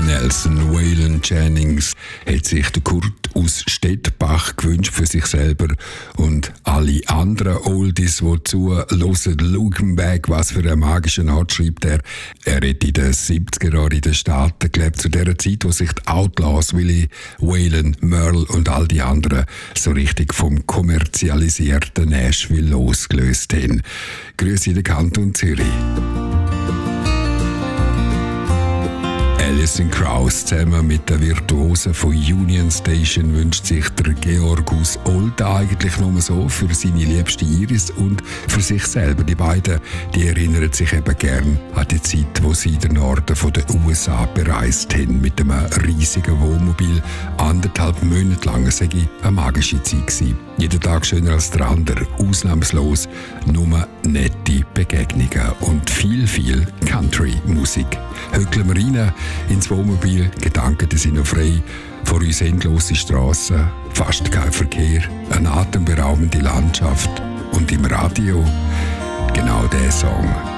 Nelson. Waylon Jennings hat sich der Kurt aus Stettbach gewünscht für sich selber und alle anderen Oldies, die zuhören. Looking Back, was für eine magische Art schreibt er. Er hat in den 70er Jahren in den Staaten gelebt, zu der Zeit, wo sich die Outlaws, Willie, Waylon, Merle und all die anderen so richtig vom kommerzialisierten Nashville losgelöst haben. Grüße in den Kanton Zürich. Alison Krauss zusammen mit den Virtuosen von Union Station wünscht sich der Georg aus Olten eigentlich nur so für seine liebste Iris und für sich selber. Die beiden, die erinnern sich eben gern an die Zeit, wo sie den Norden von den USA bereist haben mit einem riesigen Wohnmobil. 1,5 Monate lang sei eine magische Zeit gewesen. Jeden Tag schöner als der andere, ausnahmslos nur nette Begegnungen und viel Country-Musik. Hückeln wir rein ins Wohnmobil, Gedanken sind noch frei, vor uns endlose Strassen, fast kein Verkehr, eine atemberaubende Landschaft und im Radio genau der Song.